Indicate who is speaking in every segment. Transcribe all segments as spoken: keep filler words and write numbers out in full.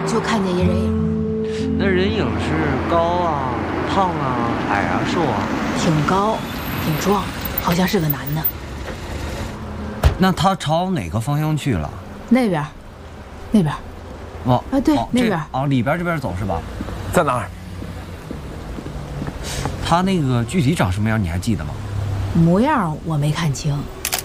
Speaker 1: 就看见一人影。
Speaker 2: 那人影是高啊、胖啊、矮啊、瘦啊？
Speaker 1: 挺高，挺壮，好像是个男的。
Speaker 2: 那他朝哪个方向去了？
Speaker 1: 那边，那边。
Speaker 2: 哦
Speaker 1: 啊，对，
Speaker 2: 哦、
Speaker 1: 那边。
Speaker 2: 哦，里边这边走是吧？
Speaker 3: 在哪儿？
Speaker 2: 他那个具体长什么样你还记得吗？
Speaker 1: 模样我没看清。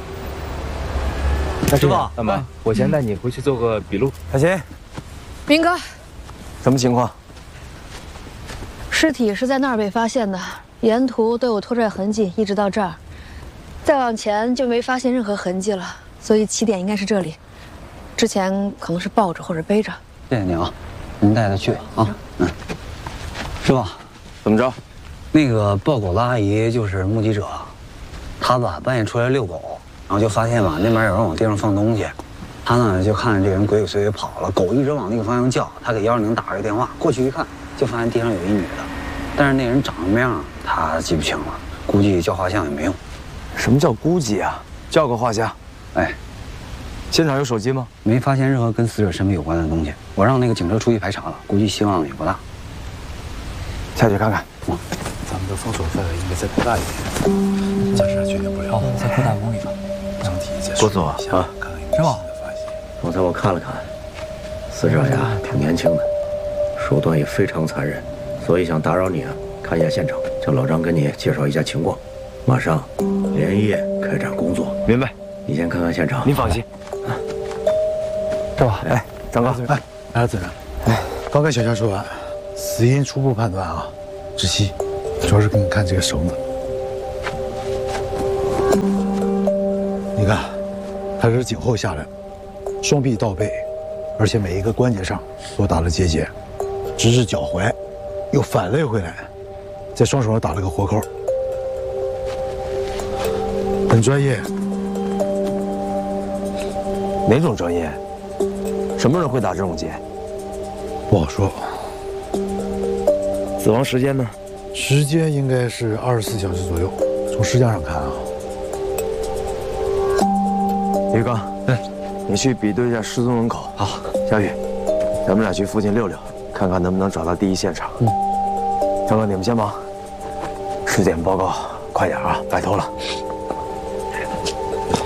Speaker 3: 师傅，大妈，我先带你回去做个笔录。小秦，
Speaker 4: 明哥，
Speaker 3: 什么情况？
Speaker 4: 尸体是在那儿被发现的，沿途都有拖拽痕迹，一直到这儿，再往前就没发现任何痕迹了，所以起点应该是这里。之前可能是抱着或者背着。
Speaker 2: 谢谢您啊，您带他去吧啊。嗯，师傅，
Speaker 3: 怎么着？
Speaker 2: 那个抱狗的阿姨就是目击者，她吧半夜出来遛狗，然后就发现吧那边有人往地上放东西，她呢就看见这人鬼鬼祟祟跑了，狗一直往那个方向叫，她给幺二零打了个电话，过去一看，就发现地上有一女的，但是那人长什么样她记不清了，估计叫画像也没用。
Speaker 3: 什么叫估计啊？叫个画像。
Speaker 2: 哎，
Speaker 3: 现场有手机吗？
Speaker 2: 没发现任何跟死者身份有关的东西，我让那个警车出去排查了，估计希望也不大。
Speaker 3: 下去看看。
Speaker 2: 嗯，
Speaker 5: 咱们的封锁范围应该再扩大一点，暂时还决定不了。哦，再扩大五米吧。整体再
Speaker 3: 郭总啊，
Speaker 5: 师傅，
Speaker 6: 刚才我看了看，死者呀挺年轻的，手段也非常残忍，所以想打扰你啊，看一下现场，叫老张跟你介绍一下情况，马上连夜开展工作。
Speaker 3: 明白。
Speaker 6: 你先看看现场。
Speaker 3: 您放心。
Speaker 5: 师傅，
Speaker 3: 哎，张哥，
Speaker 5: 哎，来了，主任。哎，刚跟小夏说完，死因初步判断啊，窒息，主要是给你看这个绳子。你看，他这是颈后下来，双臂倒背，而且每一个关节上都打了结节，直至脚踝，又反勒回来，在双手上打了个活扣，很专业。
Speaker 3: 哪种专业？什么人会打这种结？
Speaker 5: 不好说。
Speaker 3: 死亡时间呢？
Speaker 5: 时间应该是二十四小时左右，从时间上看啊。
Speaker 3: 于刚，对，你去比对一下失踪人口。
Speaker 2: 好，
Speaker 3: 小雨，咱们俩去附近溜溜，看看能不能找到第一现场。嗯，张哥，你们先忙，尸检报告快点啊，拜托了。